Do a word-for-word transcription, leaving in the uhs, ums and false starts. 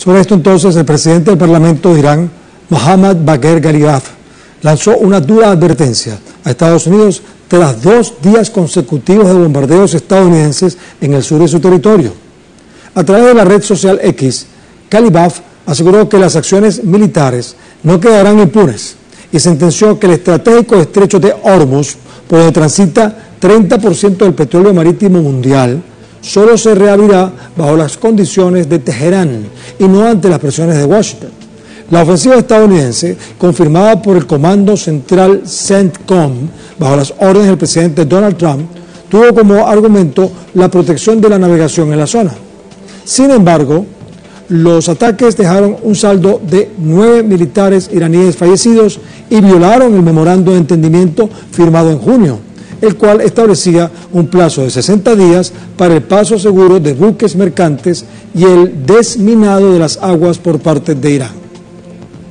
Sobre esto entonces, el presidente del Parlamento de Irán, Mohammad Bagher Ghalibaf, lanzó una dura advertencia a Estados Unidos tras dos días consecutivos de bombardeos estadounidenses en el sur de su territorio. A través de la red social X, Ghalibaf aseguró que las acciones militares no quedarán impunes y sentenció que el estratégico estrecho de Hormuz, por donde transita treinta por ciento del petróleo marítimo mundial, solo se reabrirá bajo las condiciones de Teherán y no ante las presiones de Washington. La ofensiva estadounidense, confirmada por el Comando Central CENTCOM, bajo las órdenes del presidente Donald Trump, tuvo como argumento la protección de la navegación en la zona. Sin embargo, los ataques dejaron un saldo de nueve militares iraníes fallecidos y violaron el memorando de entendimiento firmado en junio, el cual establecía un plazo de sesenta días para el paso seguro de buques mercantes y el desminado de las aguas por parte de Irán.